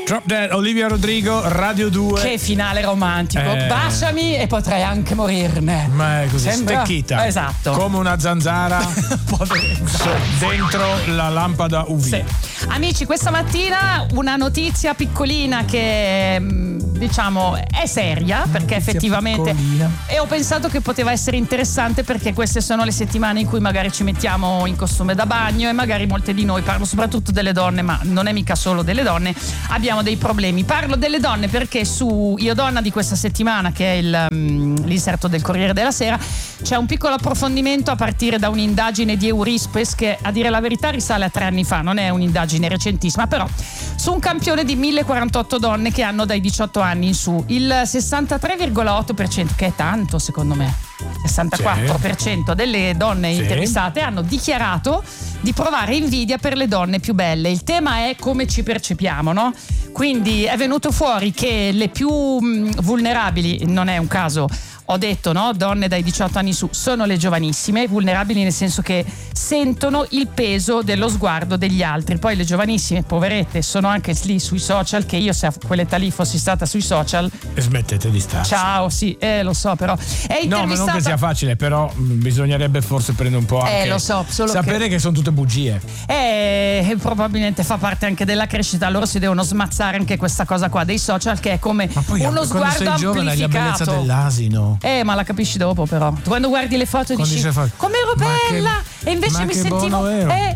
Drop Dead, Olivia Rodrigo, Radio 2. Che finale romantico. Baciami e potrei anche morirne. Ma è così, Sembra... stecchita. Esatto. Come una zanzara dentro la lampada UV. Sì. Amici, questa mattina una notizia piccolina che diciamo è seria, perché effettivamente piccolina. E ho pensato che poteva essere interessante, perché queste sono le settimane in cui magari ci mettiamo in costume da bagno e magari molte di noi, parlo soprattutto delle donne, ma non è mica solo delle donne, abbiamo dei problemi. Parlo delle donne perché su Io Donna di questa settimana, che è l'inserto del Corriere della Sera, c'è un piccolo approfondimento a partire da un'indagine di Eurispes che, a dire la verità, risale a 3 anni fa, non è un'indagine recentissima, però su un campione di 1048 donne che hanno dai 18 anni in su, il 63,8%, che è tanto secondo me, 64% delle donne intervistate hanno dichiarato di provare invidia per le donne più belle. Il tema è come ci percepiamo, no? Quindi è venuto fuori che le più vulnerabili, non è un caso, ho detto, no? Donne dai 18 anni su, sono le giovanissime, vulnerabili nel senso che sentono il peso dello sguardo degli altri. Poi le giovanissime, poverette, sono anche lì sui social, che io se a quell'età lì fossi stata sui social... E smettete di stare. Ciao, sì, lo so, però... È intervistata... No, ma non che sia facile, però bisognerebbe forse prendere un po' anche... lo so, solo sapere che sono tutte bugie. Probabilmente fa parte anche della crescita, loro si devono smazzare anche questa cosa qua dei social, che è come uno sguardo amplificato. Giovane hai la bellezza dell'asino. Ma la capisci dopo, però. Quando guardi le foto dici com'ero bella, e invece mi sentivo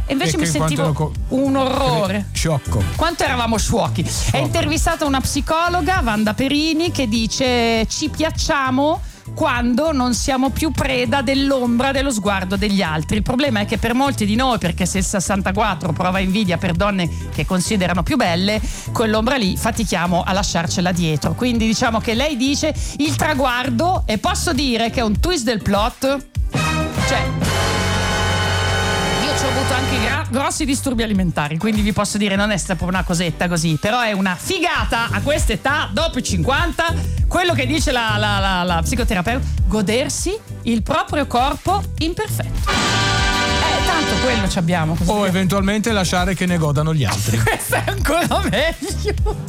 un orrore. Sciocco. Quanto eravamo sciocchi. È intervistata una psicologa, Wanda Perini, che dice: ci piacciamo quando non siamo più preda dell'ombra dello sguardo degli altri. Il problema è che per molti di noi, perché se il 64 prova invidia per donne che considerano più belle, quell'ombra lì fatichiamo a lasciarcela dietro. Quindi diciamo che lei dice il traguardo, e posso dire che è un twist del plot, cioè io ci ho avuto anche grossi disturbi alimentari, quindi vi posso dire non è stata una cosetta così, però è una figata a quest'età, dopo i 50, quello che dice la psicoterapeuta: godersi il proprio corpo imperfetto. Tanto quello ci abbiamo. O eventualmente lasciare che ne godano gli altri. Questo è ancora meglio.